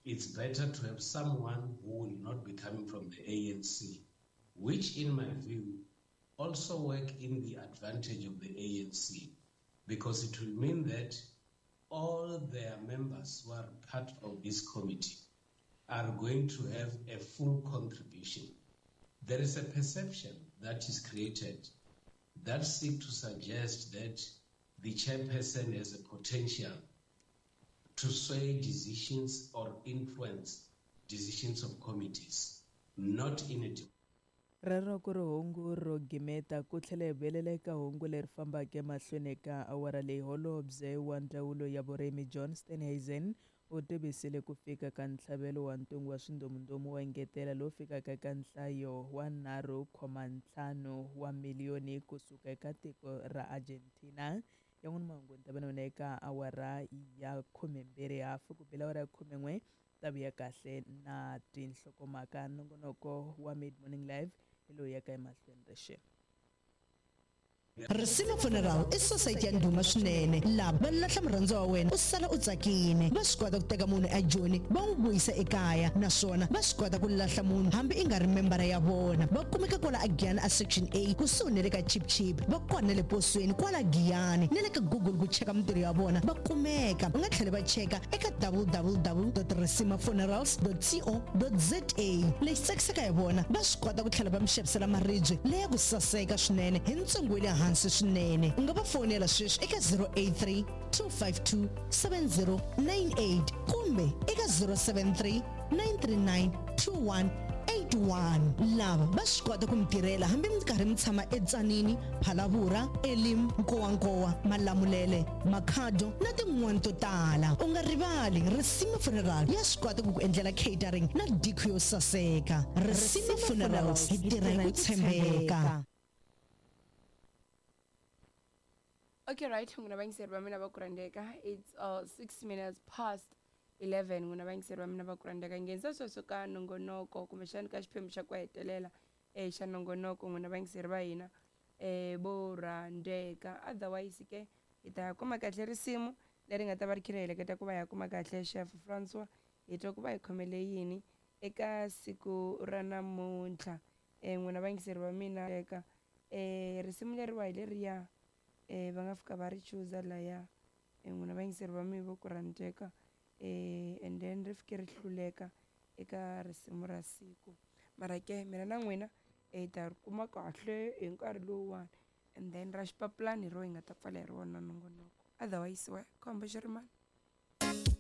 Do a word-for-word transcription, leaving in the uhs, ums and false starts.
it's better to have someone who will not be coming from the A N C, which in my view also work in the advantage of the A N C, because it will mean that all their members who are part of this committee are going to have a full contribution. There is a perception that is created that seeks to suggest that the chairperson has a potential to sway decisions or influence decisions of committees, not in a rero ku ri hungu ro gimeta ku tlhela hi velela eka hungu leri fambaka emahlweni eka awara leyi. Holobye wa Ndzawulo ya Vurimi John Steenhuisen u tivisile ku fika ka ntlhavelo wa ntungu wa swindomundomu wa engetela lowu fikaka ka nhlayo wa nharhu khoma ntlhanu wa miliyoni kusuka eka tiko ra Argentina. Yan'wana mahungu ni ta va eka awara ya khumembirhi hafu ku bela awara ya khumen'we ta vuya kahle na tinhlokomhaka. Nongonoko wa Mid Morning Live lo ya ka emahlweni rixe. Risima Funeral i society ya ndhuma swinene lava va lahla murhandziwa wa wena u sala u tsakile. Va swi kota ku teka munhu ejoni va n'wi vuyisa ekaya, naswona va swi kota ku lahla munhu hambi i nga ri membara ya vona. Va kumeka kwala a Giyani a section A kusuhi ni le ka Chip Chip. Va kona le posweni kwala Giyani ni le ka Google ku cheka mintirho ya vona va kumeka. Va nga tlhela va cheka eka w w w dot risima funerals dot co dot za. Lexi tsakisaka hi vona va swi kota ku tlhela va mi xavisela maribye leya ku saseka swinene hi ntsengo wa le hansi swinene. U nga va fonela sweswi eka zero eight three two five two seven zero nine eight kumbe eka zero seven three nine three nine two one eight one. Lava va swi kota ku mi tirhela hambi mi karhi mi tshama eTzanini, Phalavura, Elim, Nkowankowa, Malamulele, Makhado na tin'wana to tala. U nga rivali Risima Funeral ya swi kota ku ku endlela catering na diko yo saseka. Risima Funerals hi tirha ku tshembeka. Okay, right. I'm going to It's uh, six minutes past eleven. I'm going to ngenza sweswo ka nongonoko kumbexani ka xiphemu xa ku hetelela eh xa nongonoko n'wina vangiseri va hina eh vo rhandeka. Otherwise ke hi ta kuma kahle risimu leri nga ta va ri kha ri heleketa ku va ya kuma kahle Chef Francois hi twa ku va hi khomele yini eka siku ra namuntlha. Eh n'wina vangiseri va mina eka eh risimu leri wa hi leriya eh va nga fika va ri choose laya n'wina vangiseri va mi vo ku rhandeka eh and then ri fike ri hluleka eka risimu ra siku. Mara ke mina na n'wina eh ta ri kuma kahle hi nkarhi lowuwani and then ra xipapulani ro hi nga ta pfala hi rona nongonoko. Otherwise wa khombo xi ri mani.